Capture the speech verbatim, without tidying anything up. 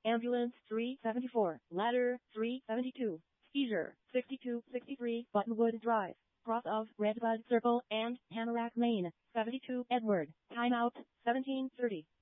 Ambulance three seventy-four, Ladder three seventy-two, Seizure sixty-two sixty-three, Buttonwood Drive, cross of Redbud Circle and Tamarack Lane, seventy-two Edward, timeout seventeen thirty.